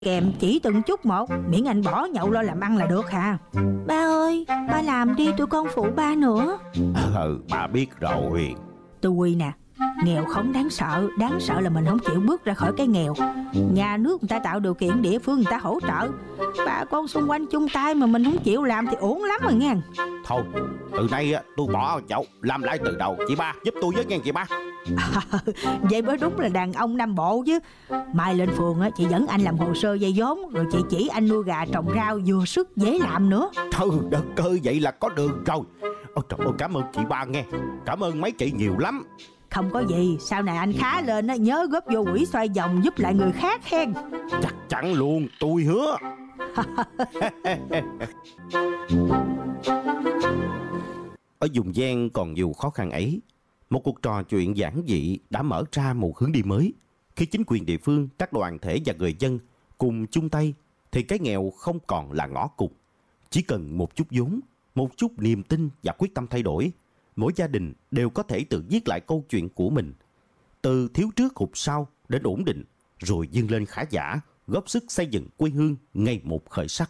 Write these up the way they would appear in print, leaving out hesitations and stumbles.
kèm chỉ từng chút một, miễn anh bỏ nhậu lo làm ăn là được hả? Ba ơi, ba làm đi, tụi con phụ ba nữa. Ba biết rồi. Tôi nè, nghèo không đáng sợ là mình không chịu bước ra khỏi cái nghèo. Nhà nước người ta tạo điều kiện, địa phương người ta hỗ trợ, bà con xung quanh chung tay mà mình không chịu làm thì uổng lắm rồi nghe. Thôi, từ nay tôi bỏ nhậu, làm lại từ đầu. Chị ba giúp tôi với nghe chị ba. Vậy mới đúng là đàn ông Nam Bộ chứ. Mai lên phường chị dẫn anh làm hồ sơ vay vốn, rồi chị chỉ anh nuôi gà trồng rau vừa sức dễ làm nữa. Trời đất ơi, vậy là có đường rồi. Ôi trời ơi, cảm ơn chị ba nghe. Cảm ơn mấy chị nhiều lắm. Không có gì, sau này anh khá lên nhớ góp vô quỹ xoay vòng giúp lại người khác hen. Chắc chắn luôn, tôi hứa. Ở vùng ven còn nhiều khó khăn ấy, một cuộc trò chuyện giản dị đã mở ra một hướng đi mới. Khi chính quyền địa phương, các đoàn thể và người dân cùng chung tay, thì cái nghèo không còn là ngõ cụt. Chỉ cần một chút vốn, một chút niềm tin và quyết tâm thay đổi, mỗi gia đình đều có thể tự viết lại câu chuyện của mình. Từ thiếu trước hụt sau đến ổn định, rồi vươn lên khá giả, góp sức xây dựng quê hương ngày một khởi sắc.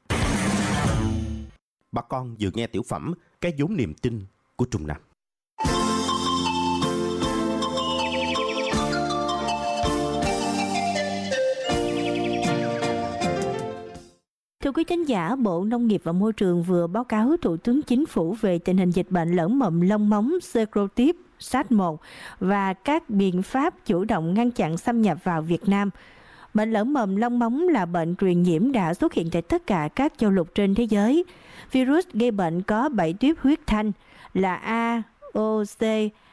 Bà con vừa nghe tiểu phẩm Cái vốn niềm tin của Trung Nam. Thưa quý thính giả, Bộ Nông nghiệp và Môi trường vừa báo cáo Thủ tướng Chính phủ về tình hình dịch bệnh lở mồm long móng Serotype SARS-1 và các biện pháp chủ động ngăn chặn xâm nhập vào Việt Nam. Bệnh lở mồm long móng là bệnh truyền nhiễm đã xuất hiện tại tất cả các châu lục trên thế giới. Virus gây bệnh có 7 tuyếp huyết thanh là A, O, C,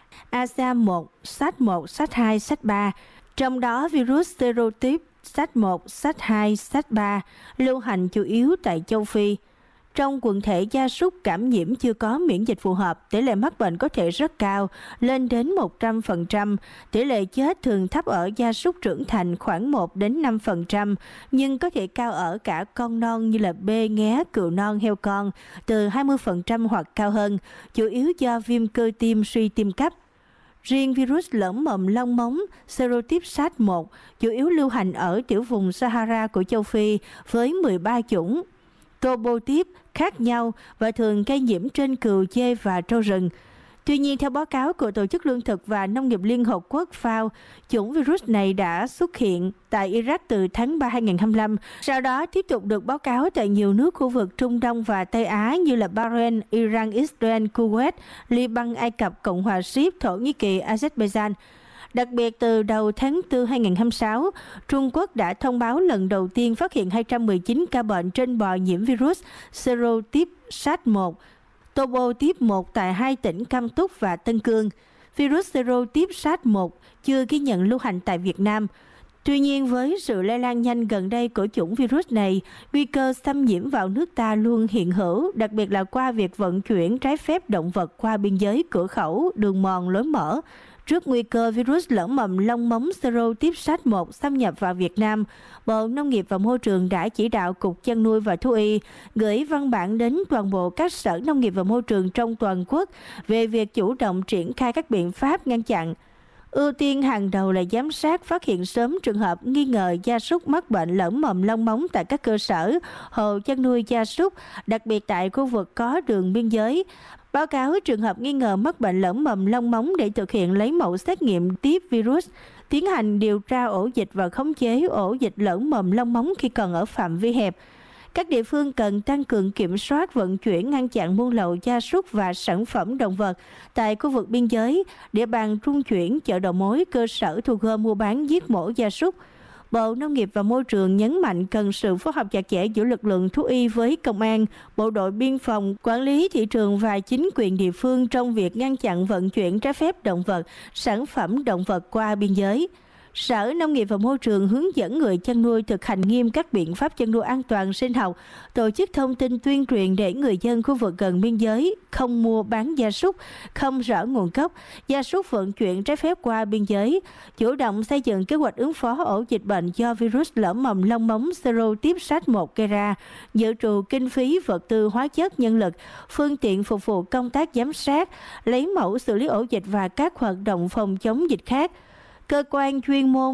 ASA1, SARS1, SARS2, SARS3. Trong đó virus Serotype SARS1, SARS2, SARS3 lưu hành chủ yếu tại châu Phi. Trong quần thể gia súc cảm nhiễm chưa có miễn dịch phù hợp, tỷ lệ mắc bệnh có thể rất cao, lên đến 100%. Tỷ lệ chết thường thấp ở gia súc trưởng thành khoảng 1 đến 5%, nhưng có thể cao ở cả con non như là bê, nghé, cừu non, heo con, từ 20% hoặc cao hơn, chủ yếu do viêm cơ tim, suy tim cấp. Riêng virus lở mồm long móng Serotype SARS-1 chủ yếu lưu hành ở tiểu vùng Sahara của châu Phi với 13 chủng topotyp khác nhau và thường gây nhiễm trên cừu, dê và trâu rừng. Tuy nhiên, theo báo cáo của Tổ chức Lương thực và Nông nghiệp Liên Hợp Quốc FAO, chủng virus này đã xuất hiện tại Iraq từ tháng 3 2025, sau đó tiếp tục được báo cáo tại nhiều nước khu vực Trung Đông và Tây Á như là Bahrain, Iran, Israel, Kuwait, Liban, Ai Cập, Cộng hòa Ship, Thổ Nhĩ Kỳ, Azerbaijan. Đặc biệt, từ đầu tháng 4 2026, Trung Quốc đã thông báo lần đầu tiên phát hiện 219 ca bệnh trên bò nhiễm virus Serotype SARS-1, topotype 1 tại 2 tỉnh Cam Túc và Tân Cương. Virus Serotype SARS-1 chưa ghi nhận lưu hành tại Việt Nam. Tuy nhiên, với sự lây lan nhanh gần đây của chủng virus này, nguy cơ xâm nhiễm vào nước ta luôn hiện hữu, đặc biệt là qua việc vận chuyển trái phép động vật qua biên giới, cửa khẩu, đường mòn, lối mở. Trước nguy cơ virus lở mồm long móng Serotype SARS-1 xâm nhập vào Việt Nam, Bộ Nông nghiệp và Môi trường đã chỉ đạo Cục Chăn nuôi và Thú y gửi văn bản đến toàn bộ các sở nông nghiệp và môi trường trong toàn quốc về việc chủ động triển khai các biện pháp ngăn chặn. Ưu tiên hàng đầu là giám sát, phát hiện sớm trường hợp nghi ngờ gia súc mắc bệnh lở mồm long móng tại các cơ sở, hộ chăn nuôi gia súc, đặc biệt tại khu vực có đường biên giới. Báo cáo trường hợp nghi ngờ mắc bệnh lở mồm long móng để thực hiện lấy mẫu xét nghiệm tiếp virus, tiến hành điều tra ổ dịch và khống chế ổ dịch lở mồm long móng khi còn ở phạm vi hẹp. Các địa phương cần tăng cường kiểm soát vận chuyển, ngăn chặn buôn lậu gia súc và sản phẩm động vật tại khu vực biên giới, địa bàn trung chuyển, chợ đầu mối, cơ sở thu gom mua bán giết mổ gia súc. Bộ Nông nghiệp và Môi trường nhấn mạnh cần sự phối hợp chặt chẽ giữa lực lượng thú y với công an, bộ đội biên phòng, quản lý thị trường và chính quyền địa phương trong việc ngăn chặn vận chuyển trái phép động vật, sản phẩm động vật qua biên giới. Sở Nông nghiệp và Môi trường hướng dẫn người chăn nuôi thực hành nghiêm các biện pháp chăn nuôi an toàn sinh học, tổ chức thông tin tuyên truyền để người dân khu vực gần biên giới không mua bán gia súc không rõ nguồn gốc, gia súc vận chuyển trái phép qua biên giới, chủ động xây dựng kế hoạch ứng phó ổ dịch bệnh do virus lở mồm long móng Serotype SARS-1 gây ra, dự trù kinh phí, vật tư, hóa chất, nhân lực, phương tiện phục vụ công tác giám sát, lấy mẫu xử lý ổ dịch và các hoạt động phòng chống dịch khác. Cơ quan chuyên môn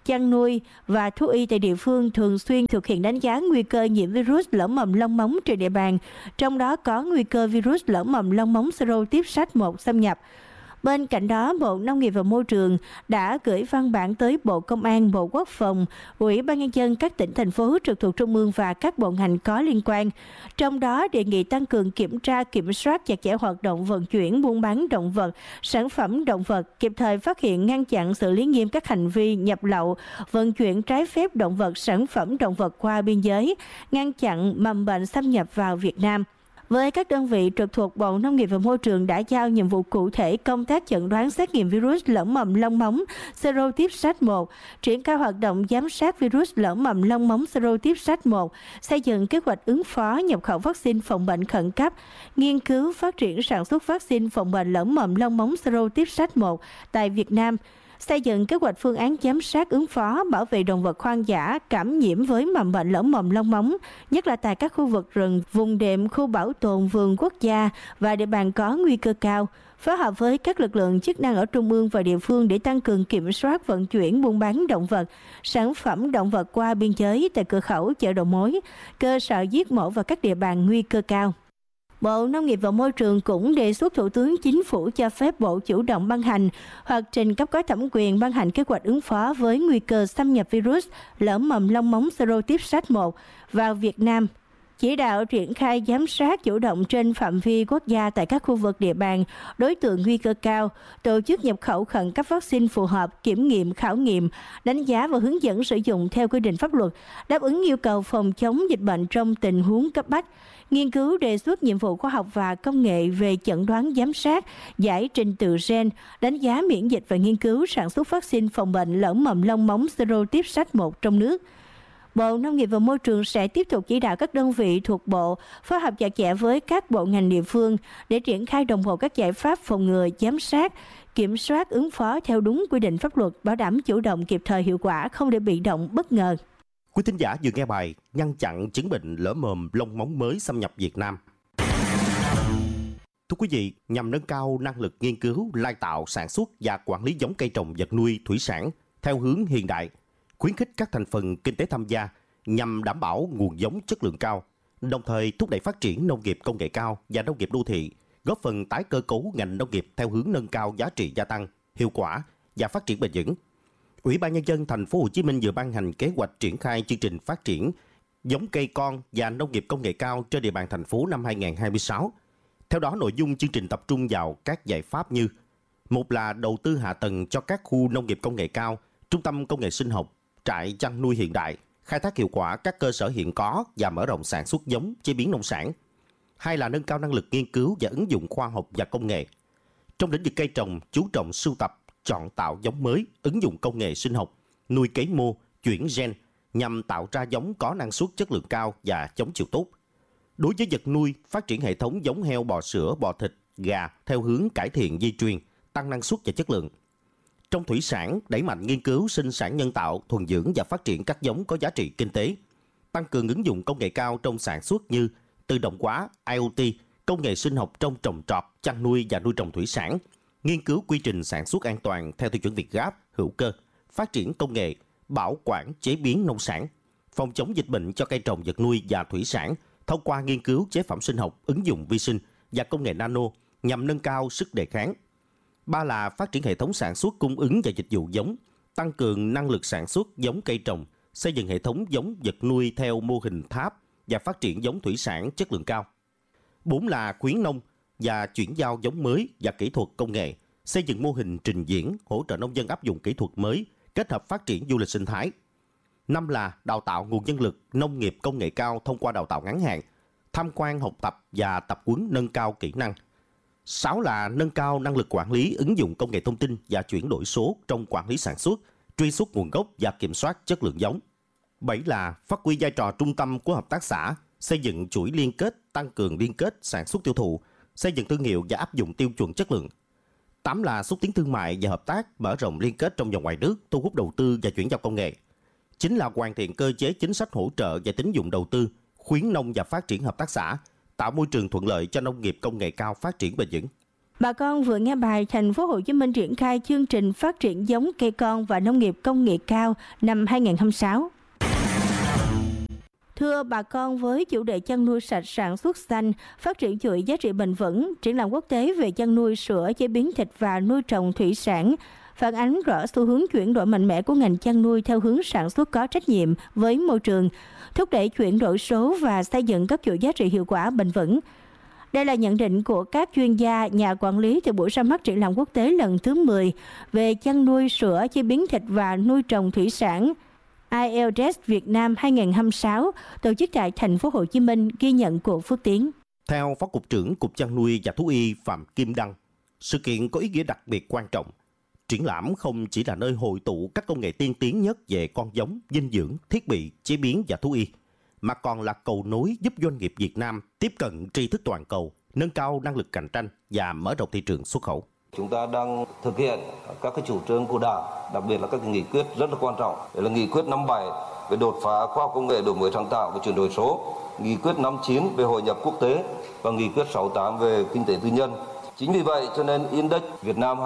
chăn nuôi và thú y tại địa phương thường xuyên thực hiện đánh giá nguy cơ nhiễm virus lở mồm long móng trên địa bàn, trong đó có nguy cơ virus lở mồm long móng serotype SARS-1 xâm nhập. Bên cạnh đó, Bộ Nông nghiệp và Môi trường đã gửi văn bản tới Bộ Công an, Bộ Quốc phòng, Ủy ban Nhân dân các tỉnh, thành phố trực thuộc Trung ương và các bộ ngành có liên quan. Trong đó, đề nghị tăng cường kiểm tra, kiểm soát chặt chẽ hoạt động vận chuyển, buôn bán động vật, sản phẩm động vật, kịp thời phát hiện, ngăn chặn, xử lý nghiêm các hành vi nhập lậu, vận chuyển trái phép động vật, sản phẩm động vật qua biên giới, ngăn chặn mầm bệnh xâm nhập vào Việt Nam. Với các đơn vị trực thuộc Bộ Nông nghiệp và Môi trường đã giao nhiệm vụ cụ thể công tác chẩn đoán xét nghiệm virus lở mồm long móng serotype SARS-1, triển khai hoạt động giám sát virus lở mồm long móng serotype SARS-1, xây dựng kế hoạch ứng phó nhập khẩu vaccine phòng bệnh khẩn cấp, nghiên cứu phát triển sản xuất vaccine phòng bệnh lở mồm long móng serotype SARS-1 tại Việt Nam, xây dựng kế hoạch phương án giám sát ứng phó bảo vệ động vật hoang dã cảm nhiễm với mầm bệnh lở mồm long móng, nhất là tại các khu vực rừng, vùng đệm, khu bảo tồn vườn quốc gia và địa bàn có nguy cơ cao, phối hợp với các lực lượng chức năng ở trung ương và địa phương để tăng cường kiểm soát vận chuyển, buôn bán động vật, sản phẩm động vật qua biên giới tại cửa khẩu, chợ đầu mối, cơ sở giết mổ và các địa bàn nguy cơ cao. Bộ Nông nghiệp và Môi trường cũng đề xuất Thủ tướng Chính phủ cho phép Bộ chủ động ban hành hoặc trình cấp có thẩm quyền ban hành kế hoạch ứng phó với nguy cơ xâm nhập virus lở mồm long móng serotype SARS-1 vào Việt Nam, chỉ đạo triển khai giám sát chủ động trên phạm vi quốc gia tại các khu vực địa bàn, đối tượng nguy cơ cao, tổ chức nhập khẩu khẩn cấp vaccine phù hợp, kiểm nghiệm, khảo nghiệm, đánh giá và hướng dẫn sử dụng theo quy định pháp luật, đáp ứng yêu cầu phòng chống dịch bệnh trong tình huống cấp bách, nghiên cứu đề xuất nhiệm vụ khoa học và công nghệ về chẩn đoán giám sát, giải trình tự gen, đánh giá miễn dịch và nghiên cứu sản xuất vaccine phòng bệnh lở mồm long móng serotype SARS-1 trong nước. Bộ Nông nghiệp và Môi trường sẽ tiếp tục chỉ đạo các đơn vị thuộc Bộ phối hợp chặt chẽ với các bộ ngành địa phương để triển khai đồng bộ các giải pháp phòng ngừa, giám sát, kiểm soát, ứng phó theo đúng quy định pháp luật, bảo đảm chủ động, kịp thời, hiệu quả, không để bị động, bất ngờ. Quý thính giả vừa nghe bài ngăn chặn chứng bệnh lở mồm long móng mới xâm nhập Việt Nam. Thưa quý vị, nhằm nâng cao năng lực nghiên cứu, lai tạo, sản xuất và quản lý giống cây trồng vật nuôi thủy sản theo hướng hiện đại, khuyến khích các thành phần kinh tế tham gia nhằm đảm bảo nguồn giống chất lượng cao, đồng thời thúc đẩy phát triển nông nghiệp công nghệ cao và nông nghiệp đô thị, góp phần tái cơ cấu ngành nông nghiệp theo hướng nâng cao giá trị gia tăng, hiệu quả và phát triển bền vững. Ủy ban Nhân dân Thành phố Hồ Chí Minh vừa ban hành kế hoạch triển khai chương trình phát triển giống cây con và nông nghiệp công nghệ cao trên địa bàn thành phố năm 2026. Theo đó, nội dung chương trình tập trung vào các giải pháp như: một là đầu tư hạ tầng cho các khu nông nghiệp công nghệ cao, trung tâm công nghệ sinh học, trại chăn nuôi hiện đại, khai thác hiệu quả các cơ sở hiện có và mở rộng sản xuất giống, chế biến nông sản. Hai là nâng cao năng lực nghiên cứu và ứng dụng khoa học và công nghệ. Trong lĩnh vực cây trồng, chú trọng sưu tập, chọn tạo giống mới, ứng dụng công nghệ sinh học, nuôi cấy mô, chuyển gen nhằm tạo ra giống có năng suất chất lượng cao và chống chịu tốt. Đối với vật nuôi, phát triển hệ thống giống heo, bò sữa, bò thịt, gà theo hướng cải thiện di truyền, tăng năng suất và chất lượng. Trong thủy sản, đẩy mạnh nghiên cứu sinh sản nhân tạo, thuần dưỡng và phát triển các giống có giá trị kinh tế. Tăng cường ứng dụng công nghệ cao trong sản xuất như tự động hóa, IoT, công nghệ sinh học trong trồng trọt, chăn nuôi và nuôi trồng thủy sản. Nghiên cứu quy trình sản xuất an toàn theo tiêu chuẩn Việt Gáp, hữu cơ, phát triển công nghệ, bảo quản, chế biến nông sản, phòng chống dịch bệnh cho cây trồng vật nuôi và thủy sản thông qua nghiên cứu chế phẩm sinh học, ứng dụng vi sinh và công nghệ nano nhằm nâng cao sức đề kháng. Ba là phát triển hệ thống sản xuất, cung ứng và dịch vụ giống, tăng cường năng lực sản xuất giống cây trồng, xây dựng hệ thống giống vật nuôi theo mô hình tháp và phát triển giống thủy sản chất lượng cao. 4 là khuyến nông và chuyển giao giống mới và kỹ thuật công nghệ, xây dựng mô hình trình diễn, hỗ trợ nông dân áp dụng kỹ thuật mới, kết hợp phát triển du lịch sinh thái. 5 là đào tạo nguồn nhân lực nông nghiệp công nghệ cao thông qua đào tạo ngắn hạn, tham quan học tập và tập huấn nâng cao kỹ năng. 6 là nâng cao năng lực quản lý, ứng dụng công nghệ thông tin và chuyển đổi số trong quản lý sản xuất, truy xuất nguồn gốc và kiểm soát chất lượng giống. 7 là phát huy vai trò trung tâm của hợp tác xã, xây dựng chuỗi liên kết, tăng cường liên kết sản xuất tiêu thụ, xây dựng thương hiệu và áp dụng tiêu chuẩn chất lượng. 8 là xúc tiến thương mại và hợp tác, mở rộng liên kết trong và ngoài nước, thu hút đầu tư và chuyển giao công nghệ. 9 là hoàn thiện cơ chế chính sách hỗ trợ và tín dụng đầu tư, khuyến nông và phát triển hợp tác xã, tạo môi trường thuận lợi cho nông nghiệp công nghệ cao phát triển bền vững. Bà con vừa nghe bài Thành phố Hồ Chí Minh triển khai chương trình phát triển giống cây con và nông nghiệp công nghệ cao năm 2026. Thưa bà con, với chủ đề chăn nuôi sạch, sản xuất xanh, phát triển chuỗi giá trị bền vững, triển lãm quốc tế về chăn nuôi, sữa, chế biến thịt và nuôi trồng thủy sản phản ánh rõ xu hướng chuyển đổi mạnh mẽ của ngành chăn nuôi theo hướng sản xuất có trách nhiệm với môi trường, thúc đẩy chuyển đổi số và xây dựng các chuỗi giá trị hiệu quả bền vững. Đây là nhận định của các chuyên gia, nhà quản lý từ buổi ra mắt triển lãm quốc tế lần thứ 10 về chăn nuôi, sữa, chế biến thịt và nuôi trồng thủy sản IELTS Việt Nam 2026 tổ chức tại Thành phố Hồ Chí Minh, ghi nhận của Phước Tiến. Theo Phó Cục trưởng Cục Chăn nuôi và Thú y Phạm Kim Đăng, sự kiện có ý nghĩa đặc biệt quan trọng. Triển lãm không chỉ là nơi hội tụ các công nghệ tiên tiến nhất về con giống, dinh dưỡng, thiết bị, chế biến và thú y, mà còn là cầu nối giúp doanh nghiệp Việt Nam tiếp cận tri thức toàn cầu, nâng cao năng lực cạnh tranh và mở rộng thị trường xuất khẩu. Chúng ta đang thực hiện các cái chủ trương của Đảng, đặc biệt là các cái nghị quyết rất là quan trọng. Đây là nghị quyết 57 về đột phá khoa học công nghệ, đổi mới sáng tạo và chuyển đổi số, nghị quyết 59 về hội nhập quốc tế và nghị quyết 68 về kinh tế tư nhân. Chính vì vậy cho nên Index Việt Nam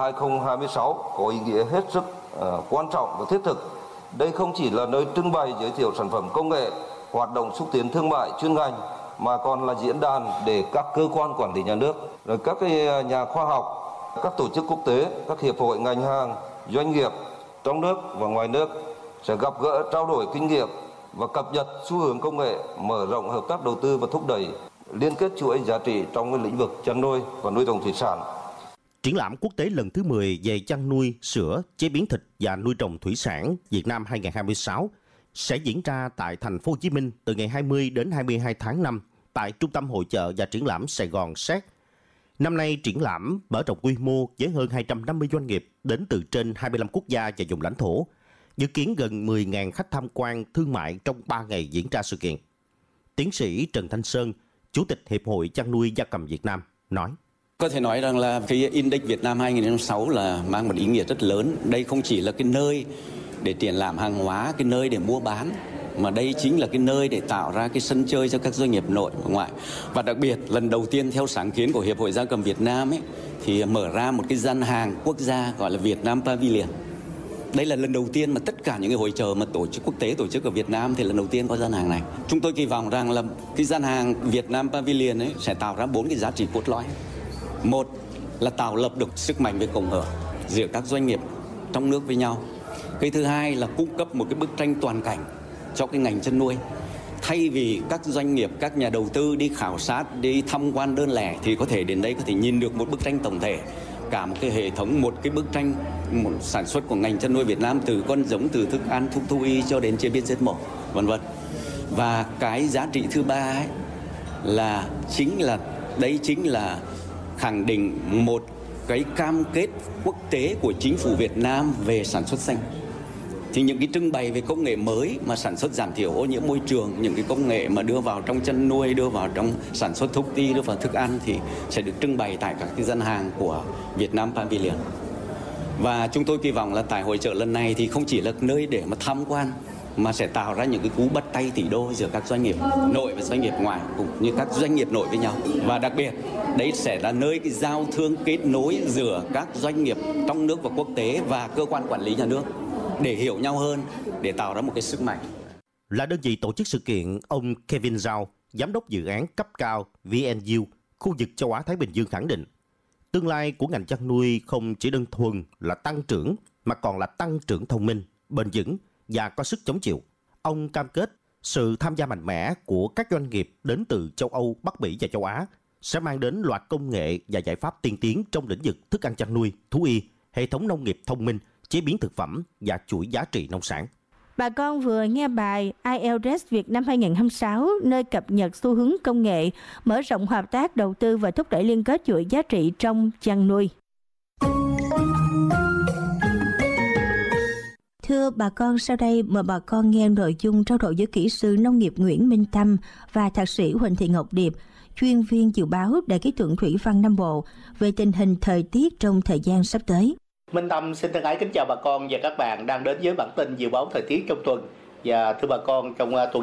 2026 có ý nghĩa hết sức quan trọng và thiết thực. Đây không chỉ là nơi trưng bày giới thiệu sản phẩm công nghệ, hoạt động xúc tiến thương mại chuyên ngành, mà còn là diễn đàn để các cơ quan quản lý nhà nước, rồi các cái nhà khoa học, các tổ chức quốc tế, các hiệp hội ngành hàng, doanh nghiệp trong nước và ngoài nước sẽ gặp gỡ, trao đổi kinh nghiệm và cập nhật xu hướng công nghệ, mở rộng hợp tác đầu tư và thúc đẩy liên kết chuỗi giá trị trong lĩnh vực chăn nuôi và nuôi trồng thủy sản. Triển lãm quốc tế lần thứ 10 về chăn nuôi, sữa, chế biến thịt và nuôi trồng thủy sản Việt Nam 2026 sẽ diễn ra tại Thành phố Hồ Chí Minh từ ngày 20 đến 22 tháng 5 tại Trung tâm Hội chợ và Triển lãm Sài Gòn SET. Năm nay, triển lãm mở rộng quy mô với hơn 250 doanh nghiệp đến từ trên 25 quốc gia và vùng lãnh thổ, dự kiến gần 10.000 khách tham quan thương mại trong 3 ngày diễn ra sự kiện. Tiến sĩ Trần Thanh Sơn, Chủ tịch Hiệp hội Chăn nuôi gia cầm Việt Nam, nói: Có thể nói rằng là cái Index Việt Nam 2026 là mang một ý nghĩa rất lớn. Đây không chỉ là cái nơi để triển lãm hàng hóa, cái nơi để mua bán, mà đây chính là cái nơi để tạo ra cái sân chơi cho các doanh nghiệp nội và ngoại. Và đặc biệt, lần đầu tiên theo sáng kiến của Hiệp hội Gia cầm Việt Nam ấy, thì mở ra một cái gian hàng quốc gia gọi là Việt Nam Pavilion. Đây là lần đầu tiên mà tất cả những cái hội chợ mà tổ chức quốc tế tổ chức ở Việt Nam thì lần đầu tiên có gian hàng này. Chúng tôi kỳ vọng rằng là cái gian hàng Việt Nam Pavilion ấy sẽ tạo ra 4 cái giá trị cốt lõi. Một là tạo lập được sức mạnh về cộng hưởng giữa các doanh nghiệp trong nước với nhau. Cái thứ hai là cung cấp một cái bức tranh toàn cảnh cho cái ngành chăn nuôi. Thay vì các doanh nghiệp, các nhà đầu tư đi khảo sát, đi tham quan đơn lẻ thì có thể đến đây có thể nhìn được một bức tranh tổng thể, cả một cái hệ thống, một cái bức tranh một sản xuất của ngành chăn nuôi Việt Nam, từ con giống, từ thức ăn, thuốc thú y cho đến chế biến giết mổ, vân vân. Và cái giá trị thứ ba ấy là chính là khẳng định một cái cam kết quốc tế của chính phủ Việt Nam về sản xuất xanh. Thì những cái trưng bày về công nghệ mới mà sản xuất giảm thiểu ô nhiễm môi trường, những cái công nghệ mà đưa vào trong chăn nuôi, đưa vào trong sản xuất thuốc y, đưa vào thức ăn thì sẽ được trưng bày tại các cái gian hàng của Việt Nam Pavilion. Và chúng tôi kỳ vọng là tại hội chợ lần này thì không chỉ là nơi để mà tham quan, mà sẽ tạo ra những cái cú bắt tay tỷ đô giữa các doanh nghiệp nội và doanh nghiệp ngoại, cũng như các doanh nghiệp nội với nhau. Và đặc biệt, đấy sẽ là nơi cái giao thương kết nối giữa các doanh nghiệp trong nước và quốc tế và cơ quan quản lý nhà nước để hiểu nhau hơn, để tạo ra một cái sức mạnh. Là đơn vị tổ chức sự kiện, ông Kevin Zhao, giám đốc dự án cấp cao VNU, khu vực châu Á Thái Bình Dương khẳng định, tương lai của ngành chăn nuôi không chỉ đơn thuần là tăng trưởng, mà còn là tăng trưởng thông minh, bền vững và có sức chống chịu. Ông cam kết sự tham gia mạnh mẽ của các doanh nghiệp đến từ châu Âu, Bắc Mỹ và châu Á sẽ mang đến loạt công nghệ và giải pháp tiên tiến trong lĩnh vực thức ăn chăn nuôi, thú y, hệ thống nông nghiệp thông minh, chế biến thực phẩm và chuỗi giá trị nông sản. Bà con vừa nghe bài IELTS Việt Nam 2026 nơi cập nhật xu hướng công nghệ, mở rộng hợp tác đầu tư và thúc đẩy liên kết chuỗi giá trị trong chăn nuôi. Thưa bà con, sau đây mời bà con nghe nội dung trao đổi với kỹ sư nông nghiệp Nguyễn Minh Tâm và thạc sĩ Huỳnh Thị Ngọc Điệp, chuyên viên dự báo Đài khí tượng thủy văn Nam Bộ về tình hình thời tiết trong thời gian sắp tới. Minh Tâm xin thân ái kính chào bà con và các bạn đang đến với bản tin dự báo thời tiết trong tuần. Và thưa bà con, trong tuần